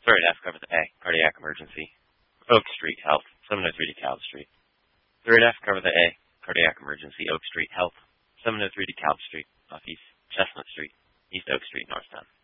Third F, cover the A, cardiac emergency. Oak Street, Health, 703 DeKalb Street. Third F, cover the A, cardiac emergency. Oak Street, Health, 703 DeKalb Street, off East Chestnut Street, East Oak Street, Northtown.